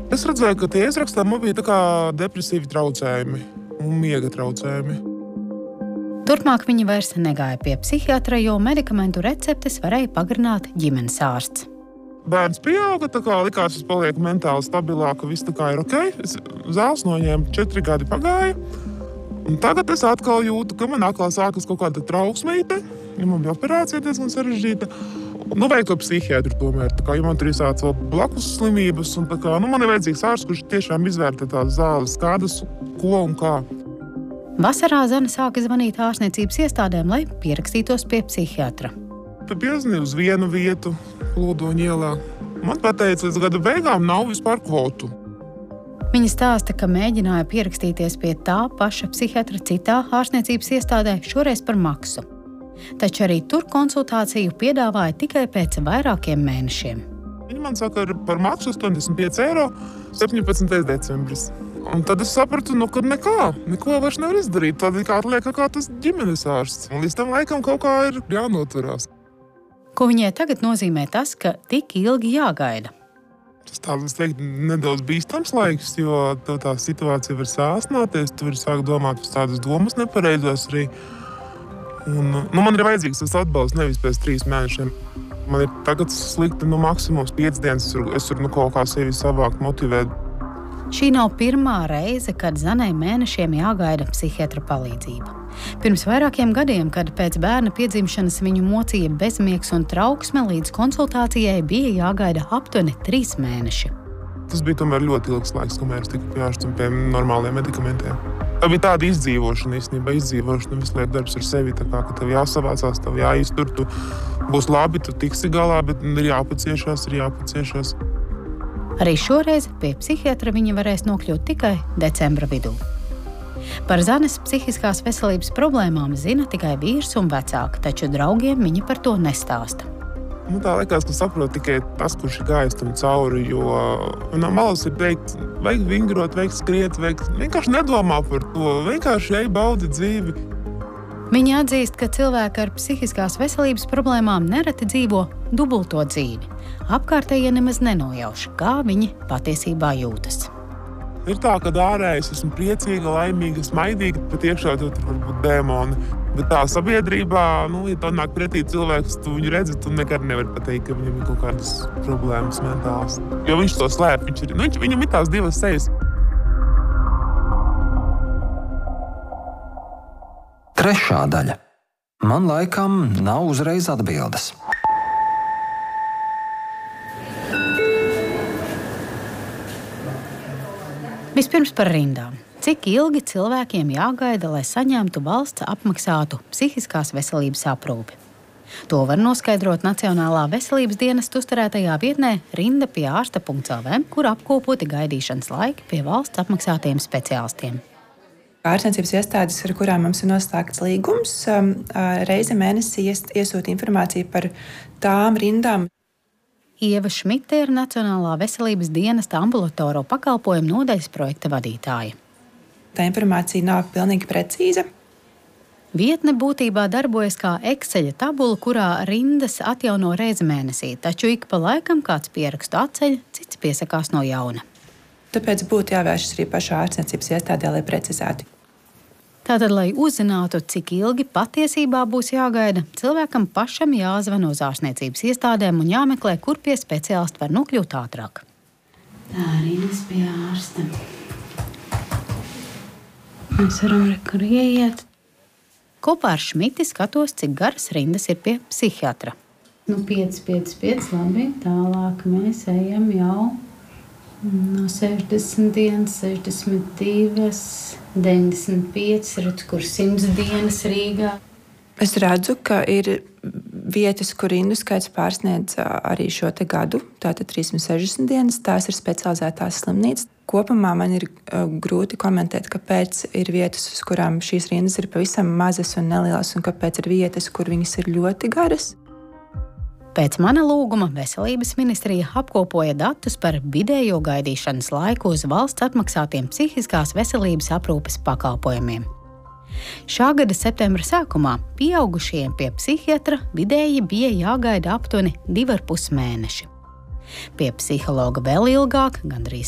Es redzēju, ka tie izrakstā man bija tā kā depresīvi traucējumi un miega traucējumi. Turpmāk viņi vairs negāja pie psihiatra, jo medikamentu receptes varēja pagarināt ģimenes ārsts. Bērns pieauga, tā kā likās, es palieku mentāli stabilāk, ka viss tā kā ir ok. Es zāles noņēmu, 4 gadi pagāja. Un tagad es atkal jūtu, ka man atkal sākas kaut kāda trauksmīte, ja man bija operācija diezgan sarežģīta. Vajag to psihiatru tomēr, tā kā, ja man tur izsāc vēl blakus slimības, un tā kā, man ir vajadzīgs ārsts, kurš tiešām izvērtē tās zāles, kādas, ko un kā. Vasarā Zana sāka zvanīt ārstniecības iestādēm, lai pierakstītos pie psihiatra. Piezvanīju uz vienu vietu, Lodoņa ielā. Man pateica, līdz gada beigām nav vispār kvotu. Viņa stāsta, ka mēģināja pierakstīties pie tā paša psihiatra citā ārstniecības iestādē, šoreiz par maksu. Taču arī tur konsultāciju piedāvāja tikai pēc vairākiem mēnešiem. Viņa man saka, par maksu 85 eiro 17. decembris. Un tad es sapratu, ka neko vairs nevar izdarīt. Tad kā atliek kā tas ģimenes ārsts. Un līdz tam laikam kaut kā ir jānoturās. Ko viņai tagad nozīmē tas, ka tik ilgi jāgaida? Tas tāds, teiktu, nedaudz bīstams laiks, jo tā situācija var sāsnāties. Tu vari sākt domāt uz tādas domas nepareizās arī. Un, man ir vajadzīgs tas atbalsts nevis pēc 3 mēnešiem. Man ir tagad slikti, maksimums 5 dienas. Es varu kaut kā sevi savākt, motivēt. Šī nav pirmā reize, kad Zanai mēnešiem jāgaida psihiatra palīdzība. Pirms vairākiem gadiem, kad pēc bērna piedzimšanas viņu mocīja bezmiegs un trauksme, līdz konsultācijai bija jāgaida aptuveni 3 mēneši. Tas bija tomēr ļoti ilgs laiks, kamēr es tiku pie ārsta un pie normāliem medikamentiem. Tā bija tāda izdzīvošana, īstenībā izdzīvošana, visu laiku darbs ar sevi, tā kā, ka tev jāsavācās, tev jāiztur, tu būs labi, tu tiksi galā, bet ir jāpaciešās. Arī šoreiz pie psihiatra viņa varēs nokļūt tikai decembra vidū. Par Zanes psihiskās veselības problēmām zina tikai vīrs un vecāki, taču draugiem viņi par to nestāsta. Tā liekas, ka saprot tikai tas, kurš ir gājis tam cauri, jo no malas ir teikt, vajag vingrot, vajag skriet, vienkārši nedomā par to, vienkārši ej baudi dzīvi. Viņi atzīst, ka cilvēki ar psihiskās veselības problēmām nereti dzīvo dubulto dzīvi. Apkārtējie nemaz nenojauš, kā viņi patiesībā jūtas. Ir tā, ka ārēji es esmu priecīga, laimīga, smaidīga, bet iekšā tur var būt dēmoni. Bet tā sabiedrībā, ja tā nāk pretī cilvēks, tu viņu redzi, tu nekad nevari pateikt, ka viņam ir kaut kādas problēmas mentālas. Jo viņš to slēp, viņam ir tās 2 sejas. Trešā daļa. Man laikam nav uzreiz atbildes. Vispirms par rindām. Cik ilgi cilvēkiem jāgaida, lai saņemtu valsts apmaksātu psihiskās veselības aprūpi? To var noskaidrot Nacionālā veselības dienesta uzturētajā vietnē rinda-pie-ārsta.lv, kur apkopoti gaidīšanas laiki pie valsts apmaksātiem speciālistiem. Ārstniecības iestādes, ar kurām mums ir noslēgts līgums, reizi mēnesī iesūta informāciju par tām rindām. Ieva Šmite ir Nacionālā veselības dienesta ambulatoro pakalpojumu nodaļas projekta vadītāja. Tā informācija nav pilnīgi precīza. Vietne būtībā darbojas kā Exceļa tabula, kurā rindas atjauno reizi mēnesī, taču ik pa laikam kāds pierakstu atceļ, cits piesakās no jauna. Tāpēc būtu jāvēršas arī pašā ārstniecības iestādē, lai precizētu. Tātad, lai uzzinātu, cik ilgi patiesībā būs jāgaida, cilvēkam pašam jāzvan uz ārstniecības iestādēm un jāmeklē, kur pie speciālista var nokļūt ātrāk. Tā rindas pie ārsta. Mēs varam rekur ieiet. Kopā ar Šmiti skatos, cik garas rindas ir pie psihiatra. 5, labi. Tālāk mēs ejam jau no 60 dienas, 62, 95, redz, kur 100 dienas Rīgā. Es redzu, ka ir vietas, kur rindu skaits pārsniedz arī šo te gadu, tātad 360 dienas, tās ir specializētās slimnīcas. Kopumā man ir grūti komentēt, kāpēc ir vietas, uz kurām šīs rindas ir pavisam mazas un nelielas, un kāpēc ir vietas, kur viņas ir ļoti garas. Pēc mana lūguma Veselības ministrija apkopoja datus par vidējo gaidīšanas laiku uz valsts atmaksātiem psihiskās veselības aprūpes pakalpojumiem. Šā gada septembra sākumā pieaugušajiem pie psihiatra vidēji bija jāgaida aptuveni 2,5 mēneši. Pie psihologa vēl ilgāk, gandrīz